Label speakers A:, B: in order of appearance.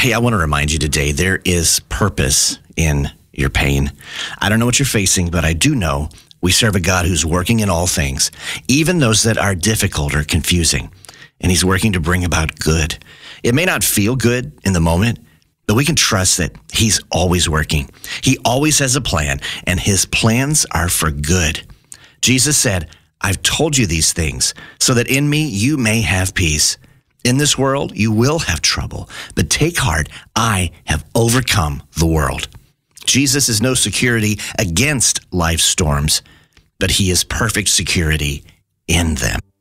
A: Hey, I want to remind you today, there is purpose in your pain. I don't know what you're facing, but I do know we serve a God who's working in all things, even those that are difficult or confusing. And he's working to bring about good. It may not feel good in the moment, but we can trust that he's always working. He always has a plan, and his plans are for good. Jesus said, I've told you these things so that in me you may have peace. In this world, you will have trouble, but take heart, I have overcome the world. Jesus is no security against life's storms, but he is perfect security in them.